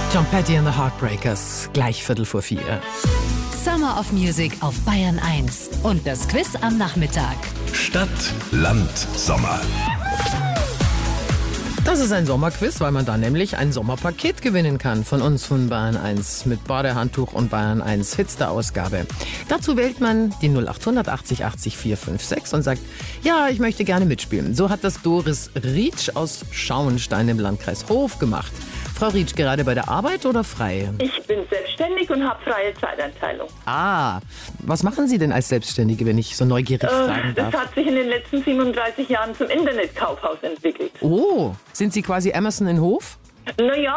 John Petty and the Heartbreakers, gleich 3:45. Summer of Music auf Bayern 1 und das Quiz am Nachmittag. Stadt, Land, Sommer. Das ist ein Sommerquiz, weil man da nämlich ein Sommerpaket gewinnen kann von uns von Bayern 1 mit Badehandtuch und Bayern 1 Hits der Ausgabe. Dazu wählt man die 0800 80 80 456 und sagt, ja, ich möchte gerne mitspielen. So hat das Doris Rietsch aus Schauenstein im Landkreis Hof gemacht. Frau Rietsch, gerade bei der Arbeit oder frei? Ich bin selbstständig und habe freie Zeiteinteilung. Ah, was machen Sie denn als Selbstständige, wenn ich so neugierig fragen darf? Das hat sich in den letzten 37 Jahren zum Internetkaufhaus entwickelt. Oh, sind Sie quasi Amazon in Hof? Naja,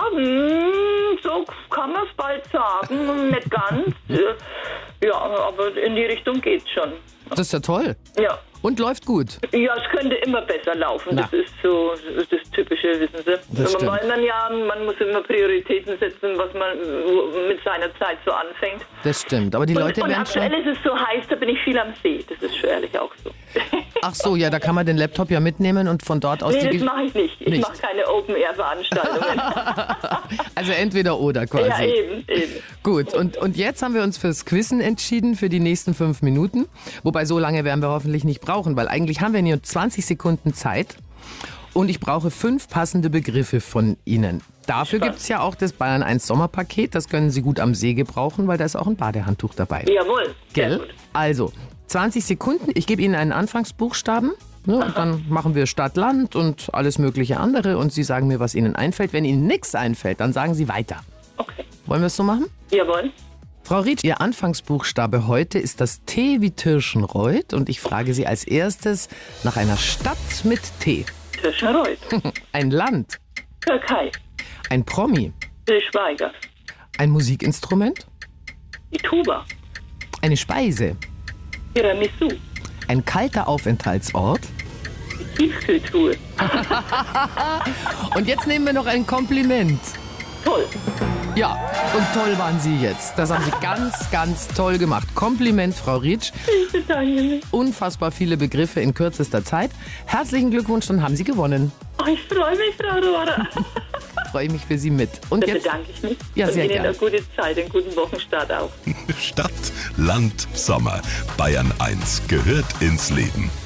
so kann man es bald sagen. Nicht ganz. Ja, aber in die Richtung geht's schon. Das ist ja toll. Ja. Und läuft gut. Ja, es könnte immer besser laufen. Na. Das ist so das Typische, wissen Sie. Das stimmt. Weil man muss immer Prioritäten setzen, was man mit seiner Zeit so anfängt. Das stimmt, aber die Leute und werden schon... aktuell ist es so heiß, da bin ich viel am See. Das ist schon ehrlich auch so. Ach so, ja, da kann man den Laptop ja mitnehmen und von dort aus... Nee, das mache ich nicht. Ich mache keine Open-Air-Veranstaltungen. Also entweder oder quasi. Ja, eben. Gut, und jetzt haben wir uns fürs Quizzen entschieden für die nächsten 5 Minuten. Wobei, so lange werden wir hoffentlich nicht brauchen, weil eigentlich haben wir nur 20 Sekunden Zeit. Und ich brauche 5 passende Begriffe von Ihnen. Dafür gibt es ja auch das Bayern 1 Sommerpaket. Das können Sie gut am See gebrauchen, weil da ist auch ein Badehandtuch dabei. Jawohl, sehr Gell? gut. Also, 20 Sekunden. Ich gebe Ihnen einen Anfangsbuchstaben. Ne, und dann machen wir Stadt, Land und alles mögliche andere. Und Sie sagen mir, was Ihnen einfällt. Wenn Ihnen nichts einfällt, dann sagen Sie weiter. Okay. Wollen wir es so machen? Jawohl. Frau Rietsch, Ihr Anfangsbuchstabe heute ist das T wie Tirschenreuth. Und ich frage Sie als erstes nach einer Stadt mit T. Tirschenreuth. Ein Land. Türkei. Ein Promi. Til Schweiger. Ein Musikinstrument. Die Tuba. Eine Speise. Tiramisu. Ein kalter Aufenthaltsort. Die Tiefkühltruhe. Und jetzt nehmen wir noch ein Kompliment. Toll. Ja, und toll waren Sie jetzt. Das haben Sie ganz, ganz toll gemacht. Kompliment, Frau Rietsch. Ich bedanke mich. Unfassbar viele Begriffe in kürzester Zeit. Herzlichen Glückwunsch, dann haben Sie gewonnen. Oh, ich freue mich, Frau Rohrer. Freue ich mich für Sie mit. Und Da jetzt bedanke ich mich. Ja, und sehr Ihnen gerne. eine gute Zeit, einen guten Wochenstart auch. Stadt, Land, Sommer. Bayern 1 gehört ins Leben.